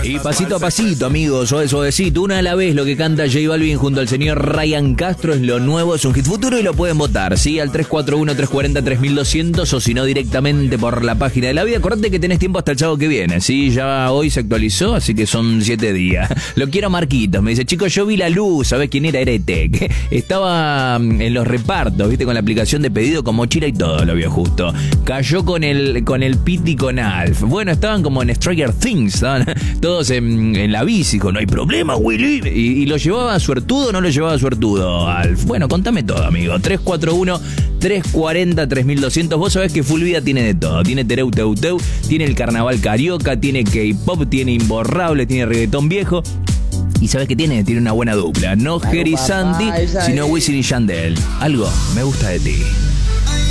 Y pasito a pasito, amigos, suavecito, una a la vez lo que canta J Balvin junto al señor Ryan Castro es lo nuevo, es un hit futuro y lo pueden votar, ¿sí? Al 341-340-3200 o si no directamente por la página de La Vida. Acordate que tenés tiempo hasta el sábado que viene, ¿sí? Ya hoy se actualizó, así que son 7 días. Lo quiero Marquitos, me dice, chicos, yo vi la luz, ¿sabés quién era? Era ETEC. Estaba en los repartos, ¿viste? Con la aplicación de pedido, con mochila y todo, lo vio justo. Cayó con el Pete y con Alf. Bueno, estaban como en Stranger Things, estaban todos en la bici, no hay problema, Willy. Y lo llevaba suertudo o no lo llevaba suertudo, Alf. Bueno, contame todo, amigo. 341-340-3200. Vos sabés que Full Vida tiene de todo. Tiene Tereu Teu Teu, tiene el carnaval carioca, tiene K-pop, tiene imborrable, tiene reggaetón viejo. Y sabés que tiene una buena dupla. No Jerry Sandy, sino Wisin y Yandel. Algo me gusta de ti.